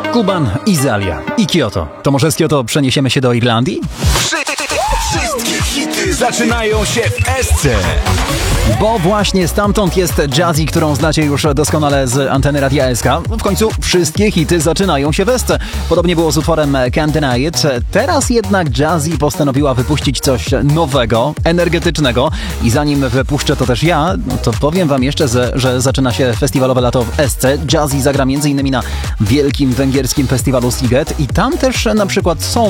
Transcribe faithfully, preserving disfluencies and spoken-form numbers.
Kuban, Izalia i Kyoto. To może z Kyoto przeniesiemy się do Irlandii? Wszystkie hity zaczynają się w Esce. Bo właśnie stamtąd jest Jazzy, którą znacie już doskonale z anteny Radia S K. W końcu wszystkie hity zaczynają się w Esce. Podobnie było z utworem Can't Deny It. Teraz jednak Jazzy postanowiła wypuścić coś nowego, energetycznego i zanim wypuszczę to też ja, to powiem wam jeszcze, że, że zaczyna się festiwalowe lato w Esce. Jazzy zagra m.in. na wielkim węgierskim festiwalu Sziget i tam też na przykład są